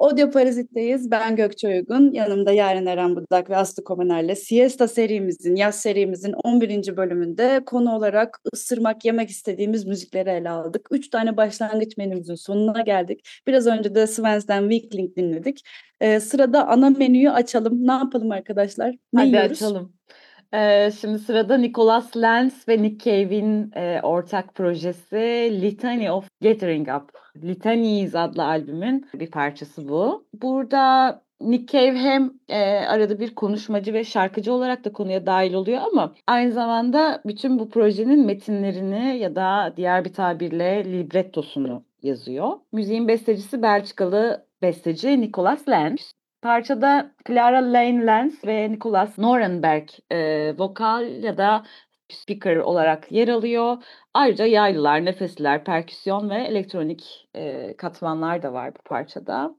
Audio Parazit'teyiz. Ben Gökçe Uygun. Yanımda Yaren Eren Budak ve Aslı Komener'le Siesta serimizin, yaz serimizin 11. bölümünde konu olarak ısırmak, yemek istediğimiz müzikleri ele aldık. 3 tane başlangıç menümüzün sonuna geldik. Biraz önce de Svens'ten Weakling dinledik. Sırada ana menüyü açalım. Ne yapalım arkadaşlar? Ne Hadi yiyoruz? açalım. Şimdi sırada Nicholas Lenz ve Nick Cave'in ortak projesi Litany of Gathering Up. Litanies adlı albümün bir parçası bu. Burada Nick Cave hem arada bir konuşmacı ve şarkıcı olarak da konuya dahil oluyor ama aynı zamanda bütün bu projenin metinlerini ya da diğer bir tabirle librettosunu yazıyor. Müziğin bestecisi Belçikalı besteci Nicholas Lenz. Parçada Clara Lane Lenz ve Nicholas Norenberg vokal ya da speaker olarak yer alıyor. Ayrıca yaylılar, nefesler, perküsyon ve elektronik katmanlar da var bu parçada.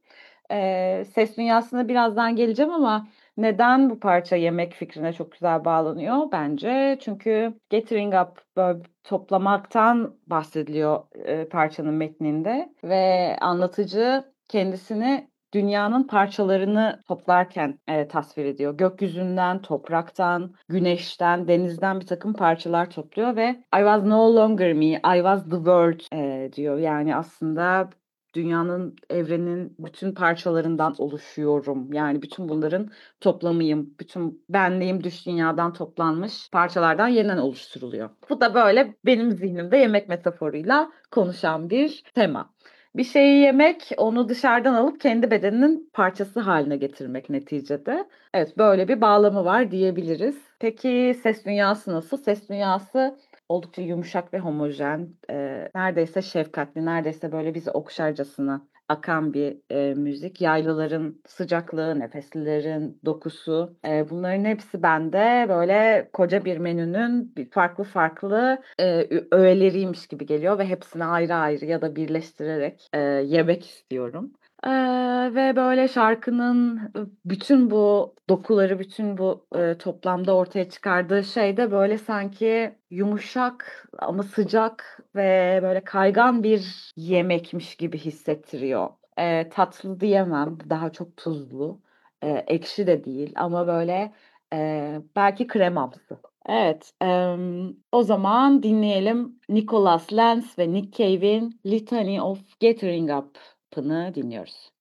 Ses dünyasına birazdan geleceğim ama neden bu parça yemek fikrine çok güzel bağlanıyor bence? Çünkü Gathering Up böyle toplamaktan bahsediliyor parçanın metninde ve anlatıcı kendisini dünyanın parçalarını toplarken tasvir ediyor. Gökyüzünden, topraktan, güneşten, denizden bir takım parçalar topluyor ve I was no longer me, I was the world diyor. Yani aslında dünyanın, evrenin bütün parçalarından oluşuyorum. Yani bütün bunların toplamıyım. Bütün benliğim dış dünyadan toplanmış parçalardan yeniden oluşturuluyor. Bu da böyle benim zihnimde yemek metaforuyla konuşan bir tema. Bir şeyi yemek, onu dışarıdan alıp kendi bedeninin parçası haline getirmek neticede. Evet, böyle bir bağlamı var diyebiliriz. Peki ses dünyası nasıl? Ses dünyası oldukça yumuşak ve homojen, neredeyse şefkatli, neredeyse böyle bizi okşarcasına akan bir müzik. Yaylıların sıcaklığı, nefeslilerin dokusu, bunların hepsi bende böyle koca bir menünün farklı farklı öğeleriymiş gibi geliyor ve hepsini ayrı ayrı ya da birleştirerek yemek istiyorum. Ve böyle şarkının bütün bu dokuları, bütün bu toplamda ortaya çıkardığı şey de böyle sanki yumuşak ama sıcak ve böyle kaygan bir yemekmiş gibi hissettiriyor. Tatlı diyemem, daha çok tuzlu. Ekşi de değil ama böyle belki kremamsı. Evet, o zaman dinleyelim Nicholas Lenz ve Nick Cave'in Litany of Gathering Up'ını dinliyoruz.